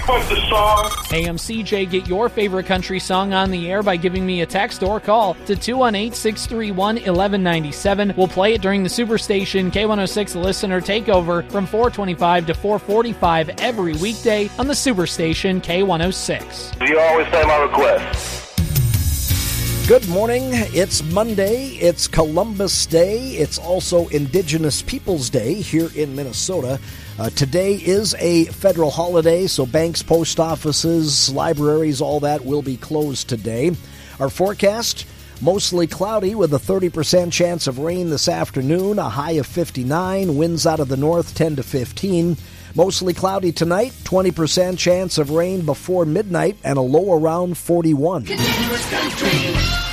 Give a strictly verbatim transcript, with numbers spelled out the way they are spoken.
What's the song? Hey, I'm C J. Get your favorite country song on the air by giving me a text or call to two one eight, six three one, one one nine seven. We'll play it during the Superstation K one oh six Listener Takeover from four twenty-five to four forty-five every weekday on the Superstation K one oh six. You always play my request. Good morning. It's Monday. It's Columbus Day. It's also Indigenous Peoples Day here in Minnesota. Uh, today is a federal holiday, so banks, post offices, libraries, all that will be closed today. Our forecast, mostly cloudy with a thirty percent chance of rain this afternoon, a high of fifty-nine, winds out of the north ten to fifteen. Mostly cloudy tonight, twenty percent chance of rain before midnight, and a low around forty-one. Continuous country.